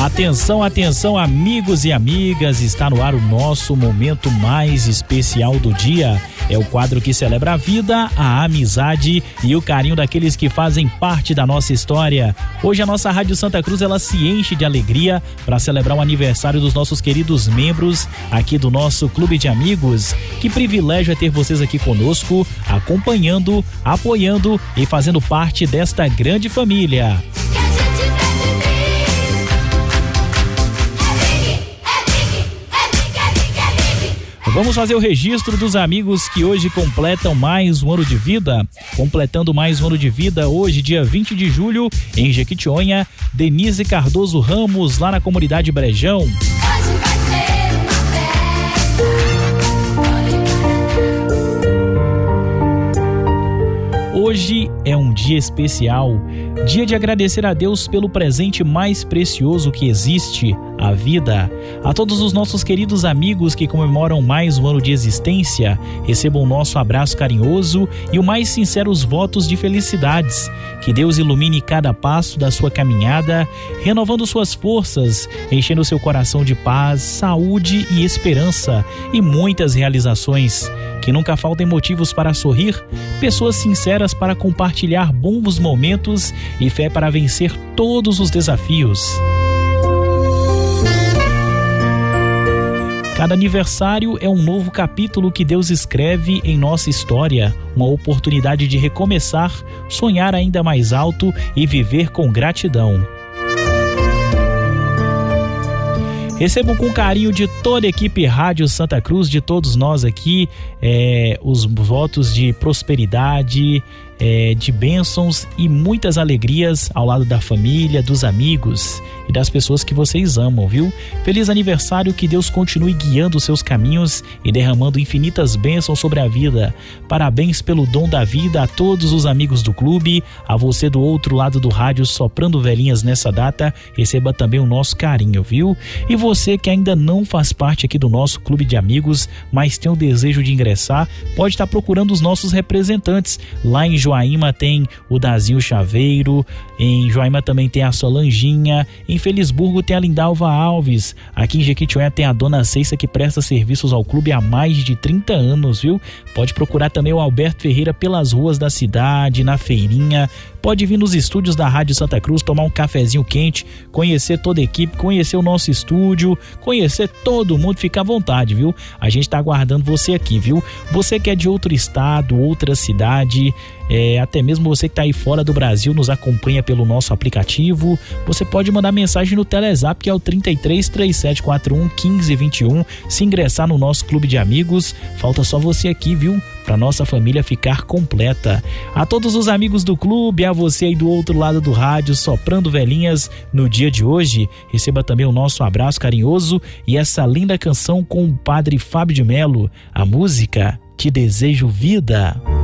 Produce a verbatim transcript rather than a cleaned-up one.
Atenção, atenção, amigos e amigas, está no ar o nosso momento mais especial do dia. É o quadro que celebra a vida, a amizade e o carinho daqueles que fazem parte da nossa história. Hoje a nossa Rádio Santa Cruz, ela se enche de alegria para celebrar o aniversário dos nossos queridos membros aqui do nosso Clube de Amigos. Que privilégio é ter vocês aqui conosco, acompanhando, apoiando e fazendo parte desta grande família. Vamos fazer o registro dos amigos que hoje completam mais um ano de vida. Completando mais um ano de vida, hoje, dia vinte de julho, em Jequitinhonha, Denise Cardoso Ramos, lá na comunidade Brejão. Hoje é um dia especial, dia de agradecer a Deus pelo presente mais precioso que existe, a vida. A todos os nossos queridos amigos que comemoram mais um ano de existência, recebam o nosso abraço carinhoso e o mais sinceros votos de felicidades. Que Deus ilumine cada passo da sua caminhada, renovando suas forças, enchendo seu coração de paz, saúde e esperança e muitas realizações. Que nunca faltem motivos para sorrir, pessoas sinceras para compartilhar bons momentos e fé para vencer todos os desafios. Cada aniversário é um novo capítulo que Deus escreve em nossa história, uma oportunidade de recomeçar, sonhar ainda mais alto e viver com gratidão. Recebam com carinho de toda a equipe Rádio Santa Cruz, de todos nós aqui, é, os votos de prosperidade, é, de bênçãos e muitas alegrias ao lado da família, dos amigos e das pessoas que vocês amam, viu? Feliz aniversário, que Deus continue guiando os seus caminhos e derramando infinitas bênçãos sobre a vida. Parabéns pelo dom da vida a todos os amigos do clube, a você do outro lado do rádio soprando velhinhas nessa data, receba também o nosso carinho, viu? E você que ainda não faz parte aqui do nosso clube de amigos, mas tem o desejo de ingressar, pode estar procurando os nossos representantes. Lá em Joaíma tem o Dazinho Chaveiro, em Joaíma também tem a Solanginha, em Felisburgo tem a Lindalva Alves, aqui em Jequitinhonha tem a Dona Ceissa, que presta serviços ao clube há mais de trinta anos, viu? Pode procurar também o Alberto Ferreira pelas ruas da cidade, na feirinha. Pode vir nos estúdios da Rádio Santa Cruz, tomar um cafezinho quente, conhecer toda a equipe, conhecer o nosso estúdio, conhecer todo mundo, fica à vontade, viu? A gente tá aguardando você aqui, viu? Você que é de outro estado, outra cidade, é, até mesmo você que tá aí fora do Brasil, nos acompanha pelo nosso aplicativo, você pode mandar mensagem no Telezap, que é o trinta e três, três sete quatro um, quinze vinte e um, se ingressar no nosso clube de amigos. Falta só você aqui, viu? Para nossa família ficar completa. A todos os amigos do clube, a você aí do outro lado do rádio, soprando velhinhas no dia de hoje, receba também o nosso abraço carinhoso e essa linda canção com o padre Fábio de Melo, a música Te Desejo Vida.